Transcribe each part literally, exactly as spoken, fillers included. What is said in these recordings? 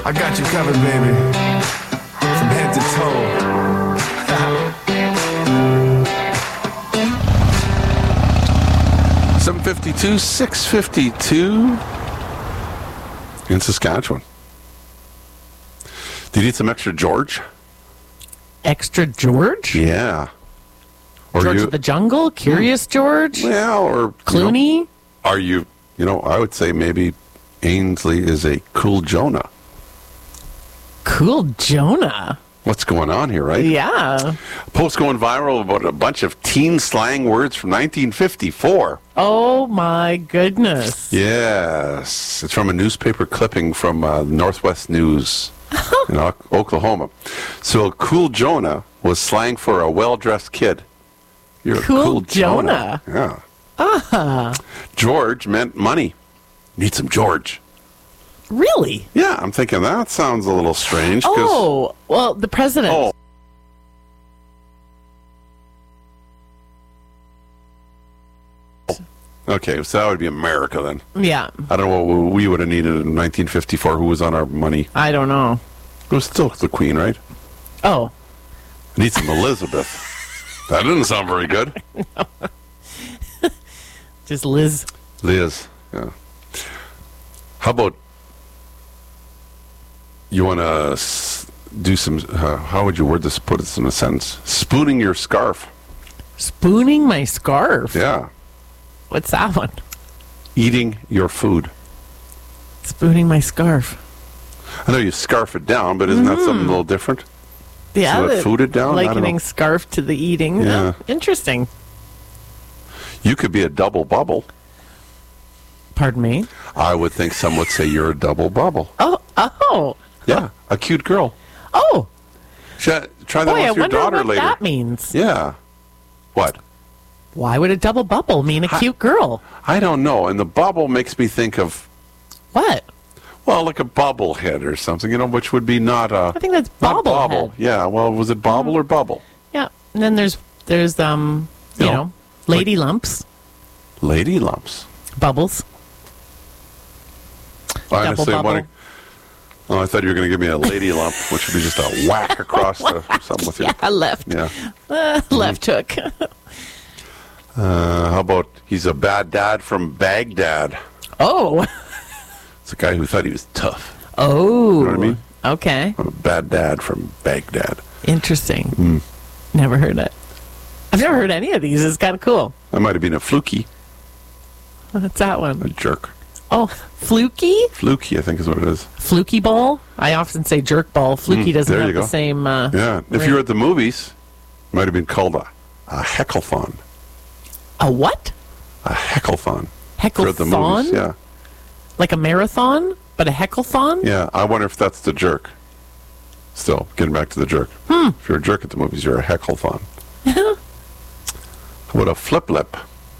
I got you covered, baby. From head to toe. seven fifty-two, six fifty-two in Saskatchewan. Do you need some extra George? Extra George? Yeah. Or George you, of the Jungle? Curious George? well, or Clooney? You know, are you, you know, I would say maybe Ainsley is a cool Jonah. Cool Jonah. What's going on here, right? Yeah. Post going viral about a bunch of teen slang words from nineteen fifty-four. Oh, my goodness. Yes. It's from a newspaper clipping from uh, Northwest News in o- Oklahoma. So, cool Jonah was slang for a well-dressed kid. You're Cool a cool Jonah. Jonah. Yeah. Ah. George meant money. Need some George. Really? Yeah, I'm thinking that sounds a little strange. 'cause- Oh, well, the president. Oh. Okay, so that would be America then. Yeah. I don't know what we would have needed in nineteen fifty-four. Who was on our money? I don't know. It was still the Queen, right? Oh. Need some Elizabeth. That didn't sound very good. Just Liz. Liz, yeah. How about you want to s- do some? Uh, how would you word this? Put this in a sentence. Spooning your scarf. Spooning my scarf. Yeah. What's that one? Eating your food. Spooning my scarf. I know you scarf it down, but isn't that something a little different? Yeah. So that the- food it down? I don't Likening know. scarf to the eating. Yeah. Oh, interesting. You could be a double bubble. Pardon me? I would think some would say you're a double bubble. Oh, oh. Yeah, a cute girl. Oh. Sh- try that Boy, I with your wonder daughter what later. that means. Yeah. What? Why would a double bubble mean a Hi- cute girl? I don't know. And the bubble makes me think of, What? well, like a bobble head or something, you know, which would be not a... I think that's not bobble. bobble. head. Yeah, well, was it bobble or bubble? Yeah. And then there's there's um you You know, know, lady lumps, Lady lumps. bubbles. Honestly, I'm bubble. wondering... Oh, I thought you were going to give me a lady lump, which would be just a whack across the something with you. Yeah, left. Yeah. Uh, left hook. Uh, how about he's a bad dad from Baghdad? Oh. It's a guy who thought he was tough. Oh. You know what I mean? Okay. I'm a bad dad from Baghdad. Interesting. Mm. Never heard it. I've never heard any of these. It's kind of cool. That might have been a fluky, What's that a one? jerk. Oh, fluky? Fluky, I think is what it is. Fluky ball? I often say jerk ball. Fluky Mm, doesn't there have you the go. same. Uh, Yeah. If ring. you were at the movies, it might have been called a, a hecklethon. A what? A hecklethon. If you're at the movies, Hecklethon? yeah. Like a marathon, but a hecklethon? Yeah, I wonder if that's the jerk. Still, getting back to the jerk. Hmm. If you're a jerk at the movies, you're a hecklethon. How about a flip lip?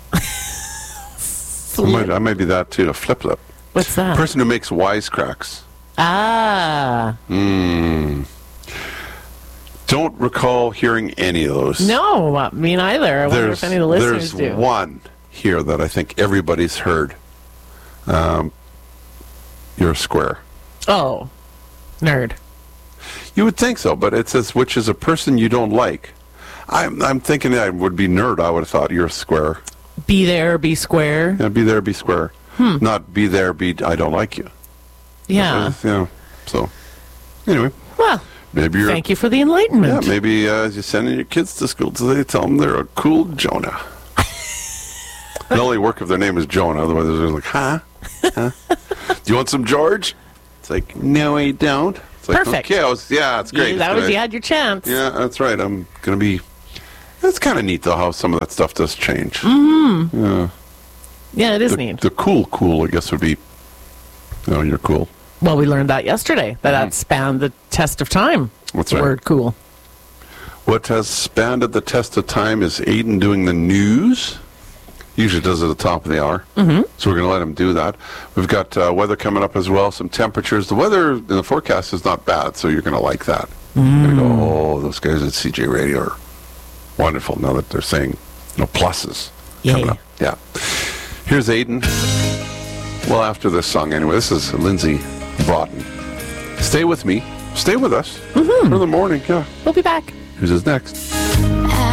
I might, I might be that too, a flip lip. What's that? Person who makes wisecracks. ah. Mm. Don't recall hearing any of those. No, uh, me neither. I wonder There's, if any of the listeners there's do. one here that I think everybody's heard. Um, you're a square. Oh, nerd. You would think so, but it says which is a person you don't like. I'm, I'm thinking that would be nerd. I would have thought you're a square. Be there, be square. Yeah, be there, be square. Hmm. Not be there, be I don't like you. Yeah. Uh, yeah. So, anyway, Well, maybe you're. thank you for the enlightenment. Yeah, maybe uh, you're sending your kids to school today. Tell them they're a cool Jonah. It'll only work if their name is Jonah. Otherwise, they're like, huh? huh? Do you want some George? It's like, no, I don't. It's like, Perfect. Okay, I was, yeah, it's great. You- It's that was gonna- you had your chance. Yeah, that's right. I'm going to be... It's kind of neat, though, how some of that stuff does change. Mm-hmm. Yeah. Yeah, it is The, neat. the cool cool, I guess, would be, you know, you're cool. Well, we learned that yesterday, that that spanned the test of time. That's the right. word cool. What has spanned the test of time is Aiden doing the news. Usually does it at the top of the hour. Mm-hmm. So we're going to let him do that. We've got uh, weather coming up as well, some temperatures. The weather in the forecast is not bad, so you're going to like that. Mm. You're going to go, oh, those guys at C J Radio are wonderful now that they're saying, you know, pluses coming Yay. up. Yeah. Here's Aiden. Well, after this song, anyway, this is Lindsay Broughton. Stay with me. Stay with us for the morning. Yeah. We'll be back. News is next.